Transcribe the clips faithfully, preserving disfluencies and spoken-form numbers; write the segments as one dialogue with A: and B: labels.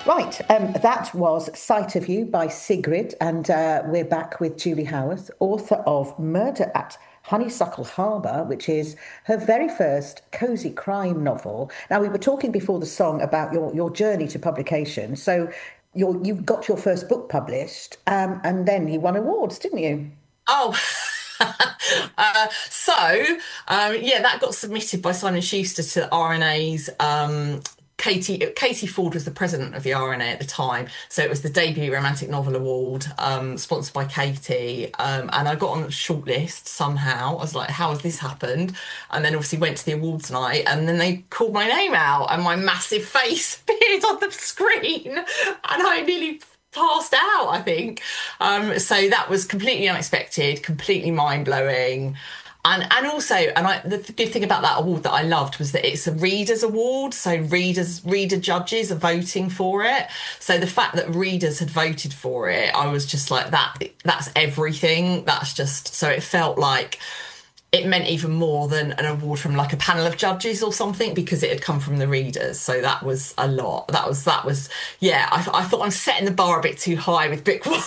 A: Right, um, that was Sight of You by Sigrid, and uh, we're back with Julie Howarth, author of Murder at Honeysuckle Harbour, which is her very first cosy crime novel. Now, we were talking before the song about your, your journey to publication. So you you got your first book published, um, and then you won awards, didn't you?
B: Oh, uh, so um, yeah, that got submitted by Simon Schuster to R N A's. Um, Katie Katie Ford was the president of the R N A at the time, so it was the debut romantic novel award, um, sponsored by Katie, um, and I got on the shortlist somehow. I was like, "How has this happened?" And then obviously went to the awards night, and then they called my name out, and my massive face appeared on the screen, and I nearly passed out, I think. Um, so that was completely unexpected, completely mind blowing. And and also, and I, the good thing about that award that I loved was that it's a readers award. So readers, reader judges are voting for it. So the fact that readers had voted for it, I was just like, that, that's everything. That's just, so it felt like it meant even more than an award from like a panel of judges or something, because it had come from the readers. So that was a lot. That was, that was, yeah, I, I thought I'm setting the bar a bit too high with book one.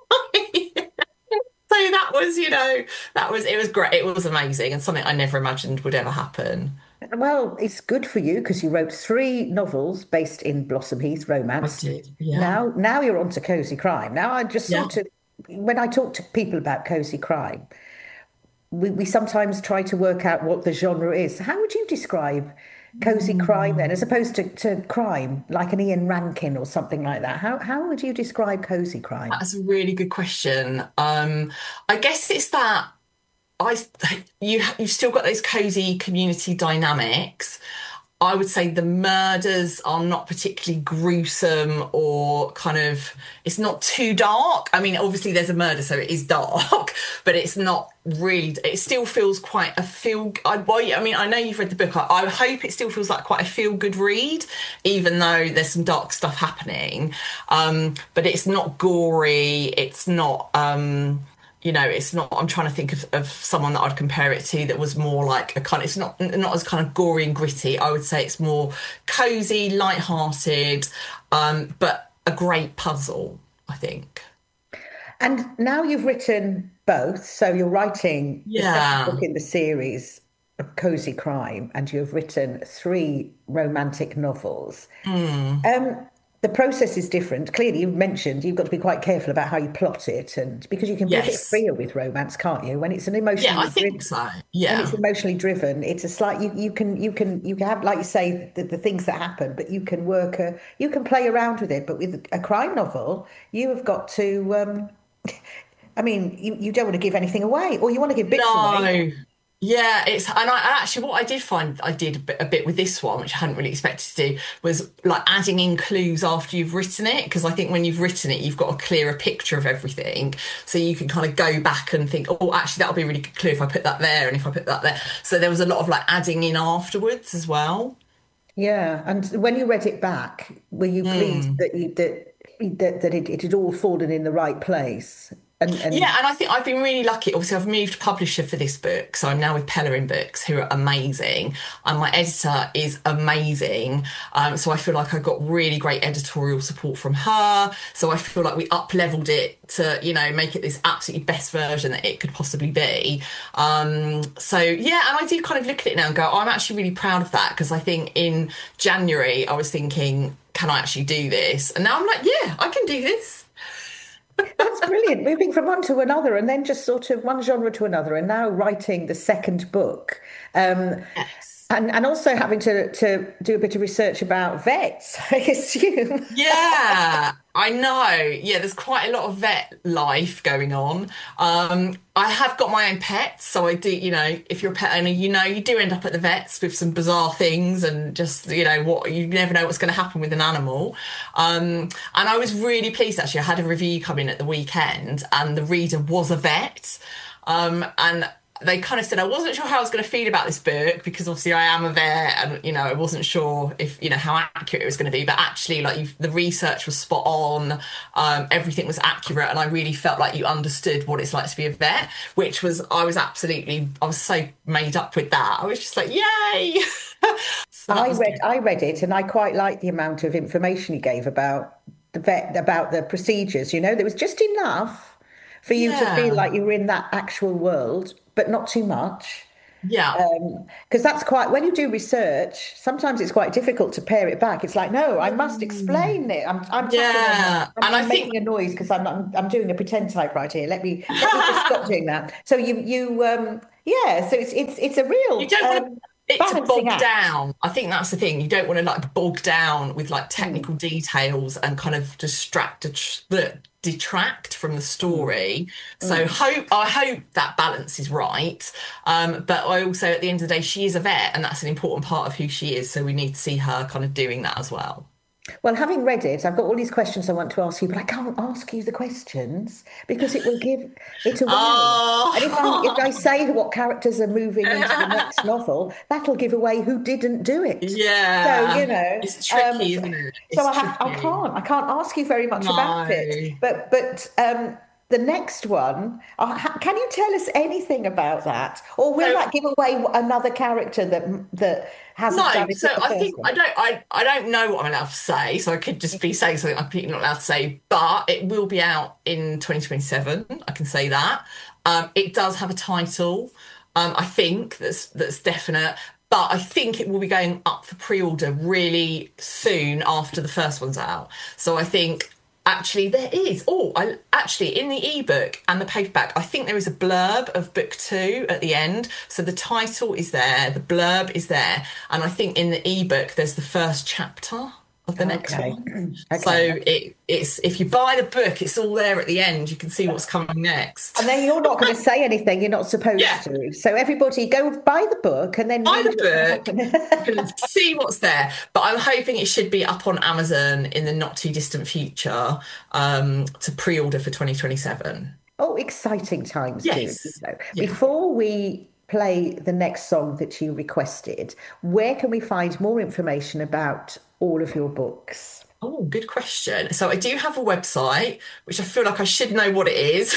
B: So that was, you know, that was, it was great. It was amazing and something I never imagined would ever happen.
A: Well, it's good for you because you wrote three novels based in Blossom Heath
B: I
A: romance.
B: did. Yeah.
A: Now, now you're on to cozy crime. Now, I just
B: Yeah.
A: sort of, when I talk to people about cozy crime, we, we sometimes try to work out what the genre is. How would you describe cozy crime then, as
B: Mm.
A: opposed to, to crime, like an Ian Rankin or something like that? How how would you describe cozy crime?
B: That's a really good question. Um, I guess it's that I you you've still got those cozy community dynamics. I would say the murders are not particularly gruesome or kind of, it's not too dark. I mean, obviously there's a murder, so it is dark, but it's not really, it still feels quite a feel, I, well, I mean, I know you've read the book. I, I hope it still feels like quite a feel good read, even though there's some dark stuff happening. Um, but it's not gory. It's not, um, you know, it's not, I'm trying to think of, of someone that I'd compare it to that was more like a kind of, it's not not as kind of gory and gritty. I would say it's more cozy, light-hearted, um, but a great puzzle, I think.
A: And now you've written both, so you're writing the second book
B: Yeah.
A: in the series of cozy crime, and you've written three romantic novels.
B: Mm.
A: Um, the process is different. Clearly, you've mentioned you've got to be quite careful about how you plot it, and because you can be a bit
B: Yes.
A: freer with romance, can't you? When it's an
B: Yeah, I
A: emotionally
B: think
A: driven,
B: so.
A: when it's
B: Yeah.
A: emotionally driven, it's a slight you, you can you can you can have, like you say, the, the things that happen, but you can work a you can play around with it. But with a crime novel, you have got to. Um, I mean, you, you don't want to give anything away, or you want to give bits away.
B: No. Yeah, it's and I and actually what I did find I did a bit, a bit with this one, which I hadn't really expected to do, was like adding in clues after you've written it. Because I think when you've written it, you've got a clearer picture of everything. So you can kind of go back and think, oh, actually, that'll be a really good clue if I put that there and if I put that there. So there was a lot of like adding in afterwards as well.
A: Yeah, and when you read it back, were you pleased
B: Mm.
A: that you that that, that it, it had all fallen in the right place? And and
B: Yeah, and I think I've been really lucky. Obviously, I've moved publisher for this book, so I'm now with Pellerin Books, who are amazing, and my editor is amazing. Um, so I feel like I got really great editorial support from her. So I feel like we up leveled it to, you know, make it this absolutely best version that it could possibly be. Um, so yeah, and I do kind of look at it now and go, oh, I'm actually really proud of that, because I think in January I was thinking, can I actually do this? And now I'm like, yeah, I can do this.
A: that's brilliant. Moving from one to another, and then just sort of one genre to another, and now writing the second book. Um,
B: Yes.
A: and and also having to to do a bit of research about vets, I assume.
B: Yeah, I know. Yeah, there's quite a lot of vet life going on. Um, I have got my own pets, so I do, you know, if you're a pet owner, you know, you do end up at the vets with some bizarre things and just, you know, what you never know what's going to happen with an animal. Um, and I was really pleased actually. I had a review come in at the weekend, and the reader was a vet. Um, and they kind of said I wasn't sure how I was going to feel about this book, because obviously I am a vet, and you know I wasn't sure if you know how accurate it was going to be. But actually, like you've, the research was spot on, um, everything was accurate, and I really felt like you understood what it's like to be a vet, which was I was absolutely I was so made up with that. I was just like, yay! So that
A: I
B: was
A: read
B: good.
A: I read it and I quite liked the amount of information he gave about the vet about the procedures. You know, there was just enough for you to feel
B: Yeah.
A: like you were in that actual world, but not too much.
B: Yeah.
A: Because that's quite, when you do research, sometimes it's quite difficult to pare it back. It's like, no, I must
B: Mm.
A: explain it. I'm, I'm tapping on,
B: Yeah.
A: I'm,
B: And I
A: I'm
B: think
A: making a noise because I'm, I'm, I'm doing a pretend typewriter here. Let me, let me just stop doing that. So you, you, um, yeah. So it's, it's, it's a
B: you
A: real
B: don't want
A: um,
B: it to
A: balancing
B: bog
A: act.
B: down. I think that's the thing. You don't want to like bog down with like
A: Mm,
B: technical details and kind of distract the detract from the
A: mm,
B: story. So
A: mm.
B: hope I hope that balance is right. Um, but I also at the end of the day, she is a vet, and that's an important part of who she is. So we need to see her kind of doing that as well.
A: Well, having read it, I've got all these questions I want to ask you, but I can't ask you the questions because it will give it away. And if I if I
B: Oh,
A: say what characters are moving into the next novel, that'll give away who didn't do it. So, you
B: yeah.
A: know,
B: It's
A: um,
B: tricky,
A: so,
B: isn't it?
A: so
B: It's
A: I have I
B: tricky.
A: can't I can't ask you very much about it.
B: No.
A: But but um, the next one, uh, ha- can you tell us anything about that, or will
B: So
A: that give away another character that that hasn't done
B: no,
A: it in
B: so
A: the
B: I
A: first
B: think I
A: one?
B: don't I I don't know what I'm allowed to say, so I could just be saying something I'm completely not allowed to say, but it will be out in twenty twenty-seven. I can say that. Um, it does have a title. Um, I think that's that's definite, but I think it will be going up for pre-order really soon after the first one's out. So I think actually there is. Oh, I actually in the ebook and the paperback, I think there is a blurb of book two at the end. So the title is there, the blurb is there, and I think in the ebook there's the first chapter of the next
A: Okay,
B: one. So
A: okay.
B: it it's if you buy the book, it's all there at the end. You can see what's coming next.
A: And then you're not going to say anything you're not supposed
B: Yeah,
A: to. So everybody go buy the book and then
B: buy
A: read
B: the
A: what's going to
B: book. You
A: happen.
B: can see what's there, but I'm hoping it should be up on Amazon in the not too distant future um, to pre-order for twenty twenty-seven.
A: Oh, exciting times, Julie.
B: Yes.
A: So
B: Yeah.
A: before we play the next song that you requested, where can we find more information about all of your books?
B: Oh, good question. So I do have a website, which I feel like I should know what it is.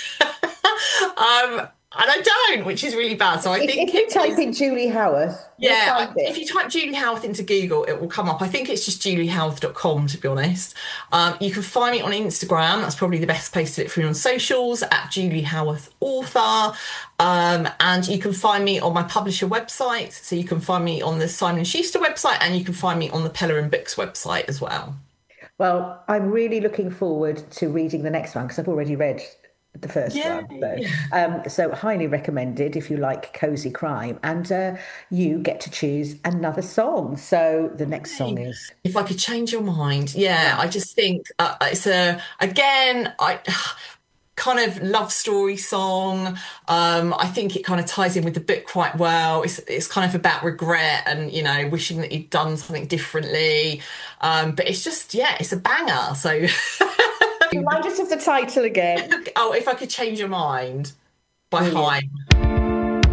B: Um, and I don't, which is really bad. So I
A: If,
B: think
A: if you
B: it
A: type
B: is.
A: in Julie Howarth, you'll
B: Yeah,
A: find
B: I, if you
A: it.
B: type Julie Howarth into Google, it will come up. I think it's just julie howarth dot com, to be honest. Um, you can find me on Instagram. That's probably the best place to look for me on socials at Julie Howarth Author. Um, and you can find me on my publisher website. So you can find me on the Simon and Schuster website, and you can find me on the Pellerin Books website as well.
A: Well, I'm really looking forward to reading the next one because I've already read the first one. So,
B: Yay.
A: um, so highly recommended if you like cozy crime, and uh, you get to choose another song. So the next song is
B: If I could change your mind, yeah,
A: yeah.
B: I just think uh, it's a again, I kind of love story song. Um, I think it kind of ties in with the book quite well. It's it's kind of about regret and you know wishing that you'd done something differently. Um, but it's just yeah, it's a banger. So
A: Remind us of the title again.
B: oh, if I could change your mind by
A: Brilliant.
B: Haim.